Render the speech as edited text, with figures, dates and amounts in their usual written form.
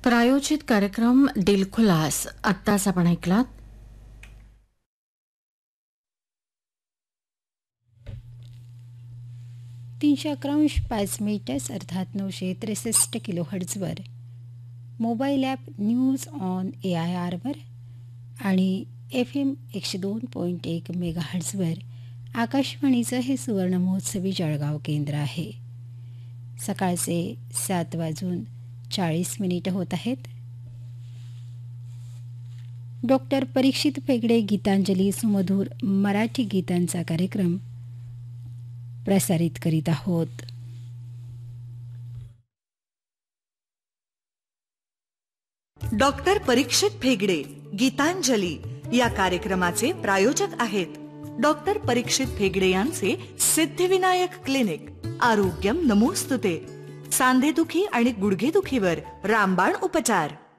प्रायोजित कार्यक्रम दिलखुलास आत्ताच आपण ऐकलात. $311.5 अर्थात 963 किलोहर्ट्झवर mobile app news on AIR वर आणि FM 102.1 मेगाहर्ट्झवर आकाशवाणीचं हे सुवर्ण महोत्सवी जळगाव केंद्र आहे. सकाळचे 7:40 होत आहेत. डॉक्टर परीक्षित पेगडे गीतांजली सुमधूर मराठी गीतांचा कार्यक्रम प्रसारित करीत आहोत. डॉक्टर परीक्षित पेगडे गीतांजली या कार्यक्रमाचे प्रायोजक आहेत डॉक्टर परीक्षित पेगडे यांचे सिद्धिविनायक क्लिनिक. आरोग्यम नमोस्तुते. सांधेदुखी आणि गुडघेदुखीवर रामबाण उपचार.